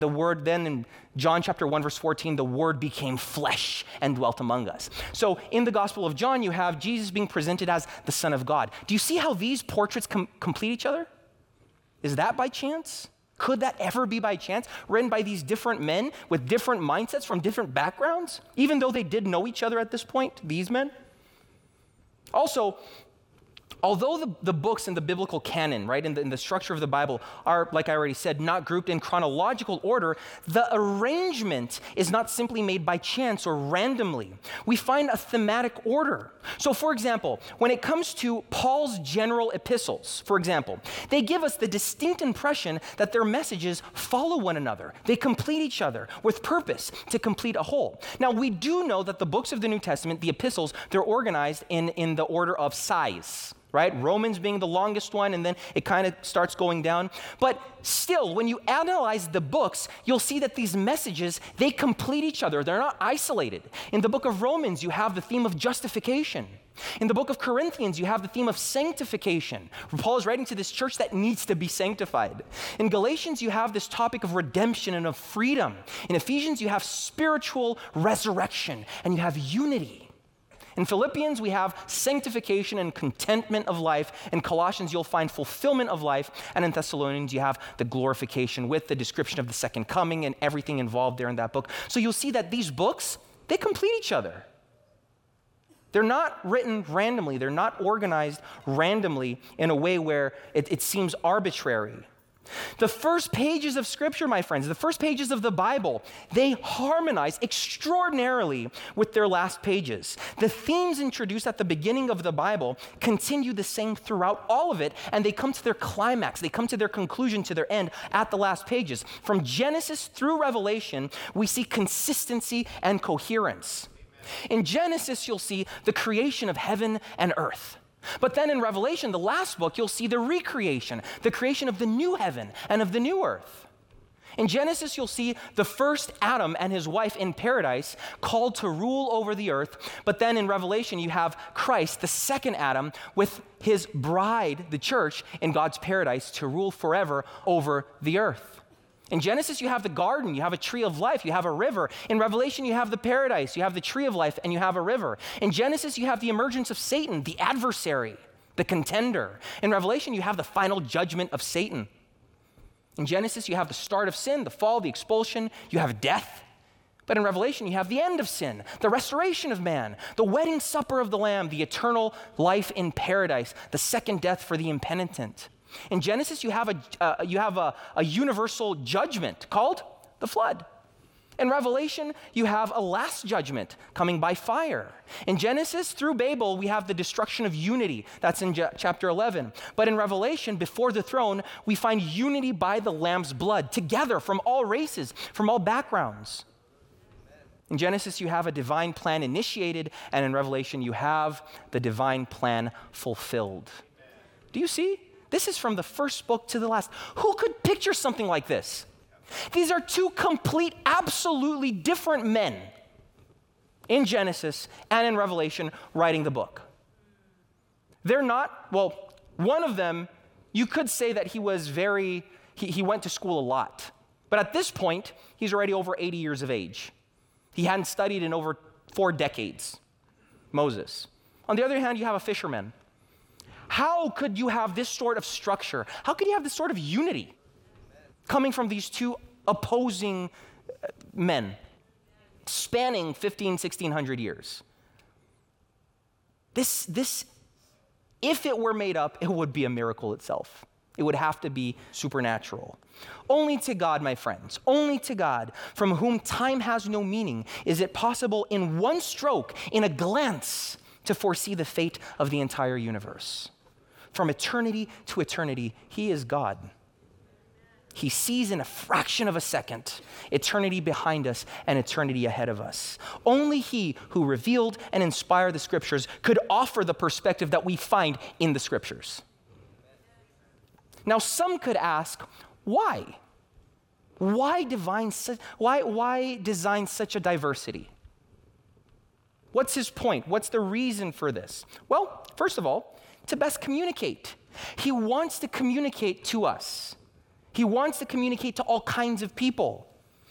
The Word then in John chapter 1, verse 14, the Word became flesh and dwelt among us. So in the Gospel of John, you have Jesus being presented as the Son of God. Do you see how these portraits complete each other? Is that by chance? Could that ever be by chance? Written by these different men with different mindsets from different backgrounds, even though they did know each other at this point, these men? Also, although the books in the biblical canon, right, in the structure of the Bible are, like I already said, not grouped in chronological order, the arrangement is not simply made by chance or randomly. We find a thematic order. So, for example, when it comes to Paul's general epistles, for example, they give us the distinct impression that their messages follow one another. They complete each other with purpose to complete a whole. Now, we do know that the books of the New Testament, the epistles, they're organized in the order of size. Right? Romans being the longest one, and then it kind of starts going down. But still, when you analyze the books, you'll see that these messages, they complete each other. They're not isolated. In the book of Romans, you have the theme of justification. In the book of Corinthians, you have the theme of sanctification. Paul is writing to this church that needs to be sanctified. In Galatians, you have this topic of redemption and of freedom. In Ephesians, you have spiritual resurrection, and you have unity. In Philippians, we have sanctification and contentment of life. In Colossians, you'll find fulfillment of life. And in Thessalonians, you have the glorification with the description of the second coming and everything involved there in that book. So you'll see that these books, they complete each other. They're not written randomly. They're not organized randomly in a way where it seems arbitrary. The first pages of Scripture, my friends, the first pages of the Bible, they harmonize extraordinarily with their last pages. The themes introduced at the beginning of the Bible continue the same throughout all of it, and they come to their climax, they come to their conclusion, to their end at the last pages. From Genesis through Revelation, we see consistency and coherence. In Genesis, you'll see the creation of heaven and earth. But then in Revelation, the last book, you'll see the recreation, the creation of the new heaven and of the new earth. In Genesis, you'll see the first Adam and his wife in paradise called to rule over the earth. But then in Revelation, you have Christ, the second Adam, with his bride, the church, in God's paradise to rule forever over the earth. In Genesis, you have the garden, you have a tree of life, you have a river. In Revelation, you have the paradise, you have the tree of life, and you have a river. In Genesis, you have the emergence of Satan, the adversary, the contender. In Revelation, you have the final judgment of Satan. In Genesis, you have the start of sin, the fall, the expulsion, you have death. But in Revelation, you have the end of sin, the restoration of man, the wedding supper of the Lamb, the eternal life in paradise, the second death for the impenitent. In Genesis, you have a universal judgment called the flood. In Revelation, you have a last judgment coming by fire. In Genesis, through Babel, we have the destruction of unity. That's in chapter 11. But in Revelation, before the throne, we find unity by the Lamb's blood, together from all races, from all backgrounds. In Genesis, you have a divine plan initiated, and in Revelation, you have the divine plan fulfilled. Do you see? This is from the first book to the last. Who could picture something like this? These are two complete, absolutely different men in Genesis and in Revelation writing the book. They're not, well, one of them, you could say that he went to school a lot. But at this point, he's already over 80 years of age. He hadn't studied in over 4 decades, Moses. On the other hand, you have a fisherman. How could you have this sort of structure? How could you have this sort of unity coming from these two opposing men spanning 1600 years? This, if it were made up, it would be a miracle itself. It would have to be supernatural. Only to God, my friends, only to God, from whom time has no meaning, is it possible in one stroke, in a glance, to foresee the fate of the entire universe. From eternity to eternity, he is God. He sees in a fraction of a second eternity behind us and eternity ahead of us. Only he who revealed and inspired the scriptures could offer the perspective that we find in the scriptures. Now, some could ask, why? Why design such a diversity? What's his point? What's the reason for this? Well, first of all, to best communicate. He wants to communicate to us. He wants to communicate to all kinds of people.